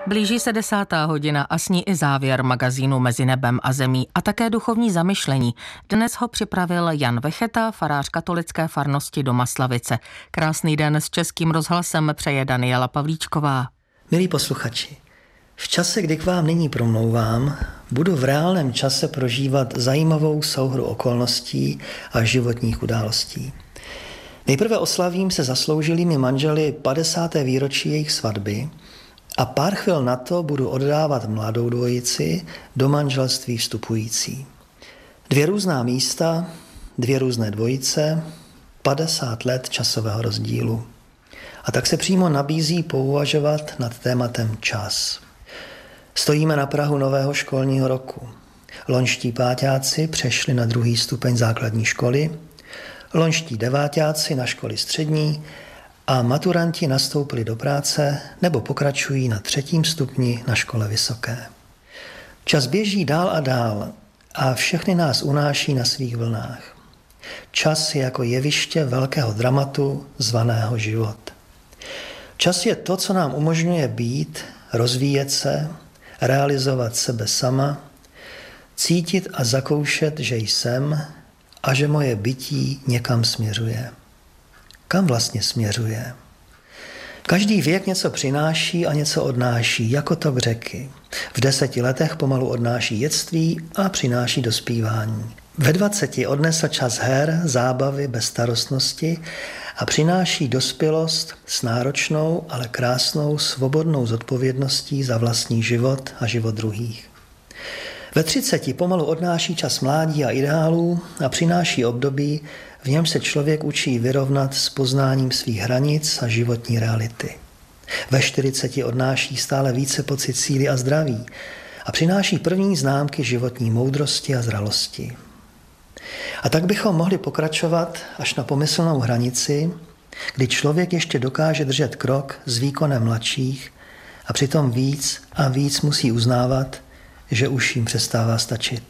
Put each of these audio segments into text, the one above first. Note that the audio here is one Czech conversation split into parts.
Blíží se 10. hodina a s ní i závěr magazínu Mezi nebem a zemí a také duchovní zamyšlení. Dnes ho připravil Jan Vecheta, farář katolické farnosti do Maslavice. Krásný den s Českým rozhlasem přeje Daniela Pavlíčková. Milí posluchači, v čase, kdy k vám nyní promlouvám, budu v reálném čase prožívat zajímavou souhru okolností a životních událostí. Nejprve oslavím se zasloužilými manželi 50. výročí jejich svatby a pár chvil na to budu oddávat mladou dvojici do manželství vstupující. 2 různá místa, 2 různé dvojice, 50 let časového rozdílu. A tak se přímo nabízí pouvažovat nad tématem čas. Stojíme na prahu nového školního roku. Loňští páťáci přešli na 2. stupeň základní školy, loňští deváťáci na školy střední a maturanti nastoupili do práce nebo pokračují na 3. stupni na škole vysoké. Čas běží dál a dál a všechny nás unáší na svých vlnách. Čas je jako jeviště velkého dramatu zvaného život. Čas je to, co nám umožňuje být, rozvíjet se, realizovat sebe sama, cítit a zakoušet, že jsem a že moje bytí někam směřuje. Kam vlastně směřuje? Každý věk něco přináší a něco odnáší, jako tok řeky. V 10 letech pomalu odnáší dětství a přináší dospívání. Ve 20 odnesl čas her, zábavy, bezstarostnosti a přináší dospělost s náročnou, ale krásnou, svobodnou zodpovědností za vlastní život a život druhých. Ve 30 pomalu odnáší čas mládí a ideálů a přináší období, v něm se člověk učí vyrovnat s poznáním svých hranic a životní reality. Ve 40 odnáší stále více pocit síly a zdraví a přináší první známky životní moudrosti a zralosti. A tak bychom mohli pokračovat až na pomyslnou hranici, kdy člověk ještě dokáže držet krok s výkonem mladších a přitom víc a víc musí uznávat, že už jim přestává stačit.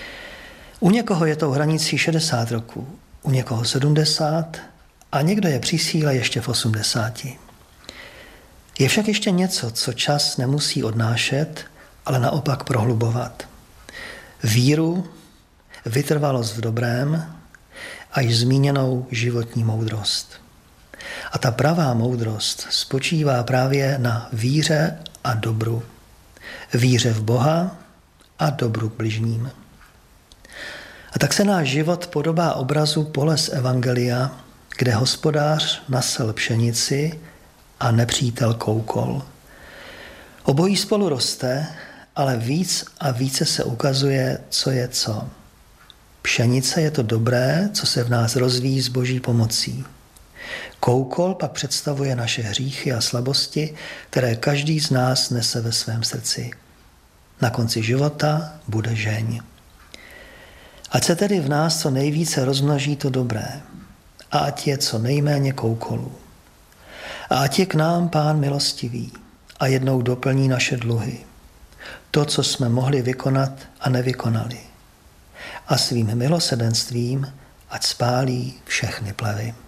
U někoho je tou hranicí 60 roků, u někoho 70 a někdo je při síle ještě v 80. Je však ještě něco, co čas nemusí odnášet, ale naopak prohlubovat. Víru, vytrvalost v dobrém a již zmíněnou životní moudrost. A ta pravá moudrost spočívá právě na víře a dobru. Víře v Boha a dobru k bližním. A tak se náš život podobá obrazu pole z Evangelia, kde hospodář nasel pšenici a nepřítel koukol. Obojí spolu roste, ale víc a více se ukazuje, co je co. Pšenice je to dobré, co se v nás rozvíjí s Boží pomocí. Koukol pak představuje naše hříchy a slabosti, které každý z nás nese ve svém srdci. Na konci života bude žeň. Ať se tedy v nás co nejvíce rozmnoží to dobré a ať je co nejméně koukolů. A ať je k nám Pán milostivý a jednou doplní naše dluhy. To, co jsme mohli vykonat a nevykonali. A svým milosrdenstvím ať spálí všechny plevy.